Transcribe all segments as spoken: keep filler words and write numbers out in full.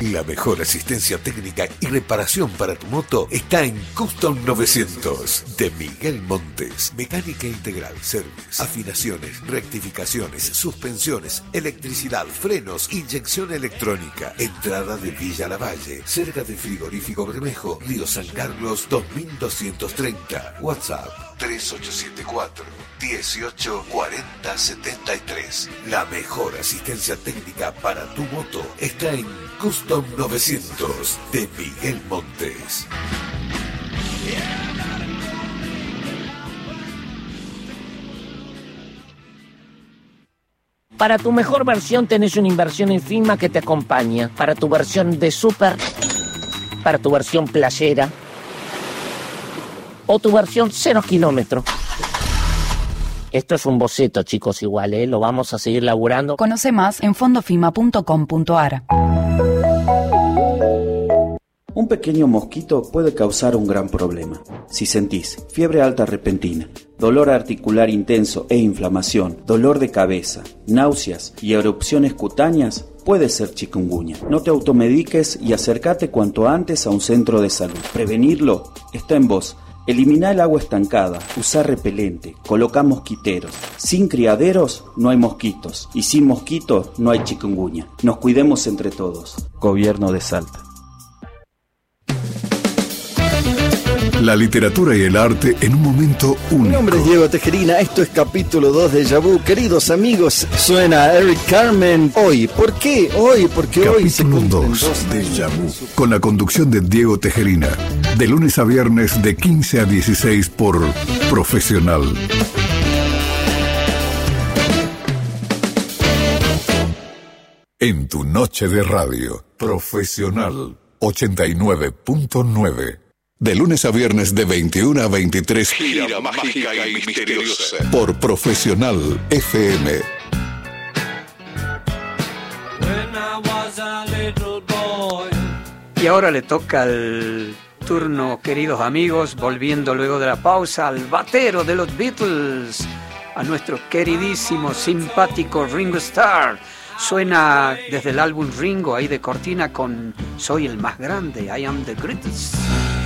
La mejor asistencia técnica y reparación para tu moto está en Custom novecientos de Miguel Montes. Mecánica integral, service, afinaciones, rectificaciones, suspensiones, electricidad, frenos, inyección electrónica. Entrada de Villa Lavalle, cerca de Frigorífico Bermejo, Río San Carlos dos mil doscientos treinta. WhatsApp tres ocho siete cuatro, dieciocho cuarenta setenta y tres. La mejor asistencia técnica para tu moto está en Custom novecientos de Miguel Montes. Para tu mejor versión tenés una inversión ínfima que te acompaña. Para tu versión de super, para tu versión playera o tu versión cero kilómetros. Esto es un boceto, chicos, igual, ¿eh? Lo vamos a seguir laburando. Conoce más en fondofima punto com punto a r. Un pequeño mosquito puede causar un gran problema. Si sentís fiebre alta repentina, dolor articular intenso e inflamación, dolor de cabeza, náuseas y erupciones cutáneas, puede ser chikungunya. No te automediques y acércate cuanto antes a un centro de salud. Prevenirlo está en vos. Elimina el agua estancada, usa repelente, coloca mosquiteros. Sin criaderos no hay mosquitos y sin mosquitos no hay chikungunya. Nos cuidemos entre todos. Gobierno de Salta. La literatura y el arte en un momento único. Mi nombre es Diego Tejerina, esto es capítulo dos de Déjà Vu. Queridos amigos, suena Eric Carmen hoy. ¿Por qué hoy? Porque capítulo hoy se cumplen dos de Déjà Vu, con la conducción de Diego Tejerina, de lunes a viernes de quince a dieciséis por Profesional. En tu noche de radio, Profesional ochenta y nueve punto nueve. De lunes a viernes de veintiuno a veintitrés. Gira, Gira mágica, mágica y misteriosa. Por Profesional F M. Y ahora le toca el turno, queridos amigos, volviendo luego de la pausa, al batero de los Beatles, a nuestro queridísimo, simpático Ringo Starr. Suena desde el álbum Ringo, ahí de cortina, con Soy el más grande, I am the greatest.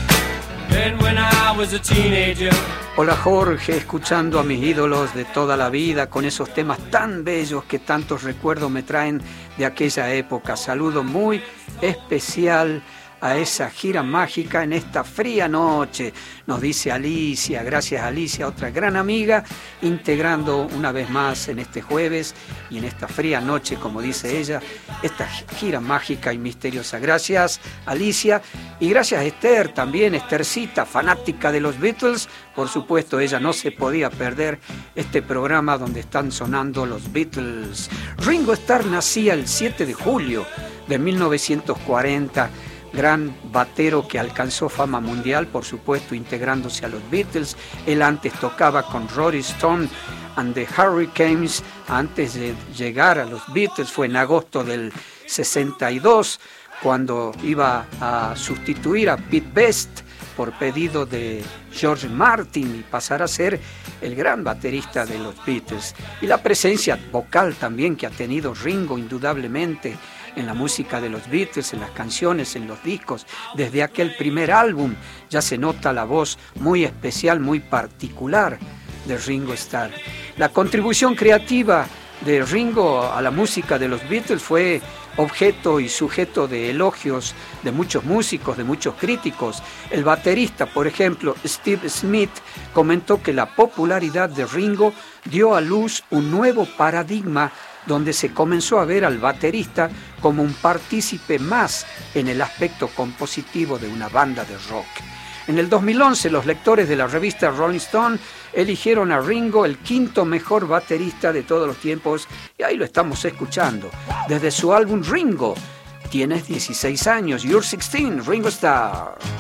Hola Jorge, escuchando a mis ídolos de toda la vida con esos temas tan bellos que tantos recuerdos me traen de aquella época. Saludo muy especial a esa gira mágica en esta fría noche, nos dice Alicia. Gracias Alicia, otra gran amiga, integrando una vez más en este jueves y en esta fría noche, como dice ella, esta gira mágica y misteriosa. Gracias Alicia, y gracias Esther también, Esthercita, fanática de los Beatles. Por supuesto, ella no se podía perder este programa donde están sonando los Beatles. Ringo Starr nacía el siete de julio de mil novecientos cuarenta, gran batero que alcanzó fama mundial, por supuesto, integrándose a los Beatles. Él antes tocaba con Roddy Stone and the Hurricanes, antes de llegar a los Beatles. Fue en agosto del sesenta y dos, cuando iba a sustituir a Pete Best por pedido de George Martin y pasar a ser el gran baterista de los Beatles. Y la presencia vocal también que ha tenido Ringo, indudablemente, en la música de los Beatles, en las canciones, en los discos. Desde aquel primer álbum ya se nota la voz muy especial, muy particular de Ringo Starr. La contribución creativa de Ringo a la música de los Beatles fue objeto y sujeto de elogios de muchos músicos, de muchos críticos. El baterista, por ejemplo, Steve Smith, comentó que la popularidad de Ringo dio a luz un nuevo paradigma donde se comenzó a ver al baterista como un partícipe más en el aspecto compositivo de una banda de rock. En el dos mil once, los lectores de la revista Rolling Stone eligieron a Ringo el quinto mejor baterista de todos los tiempos, y ahí lo estamos escuchando. Desde su álbum Ringo, tienes dieciséis años, You're sixteen, Ringo Starr.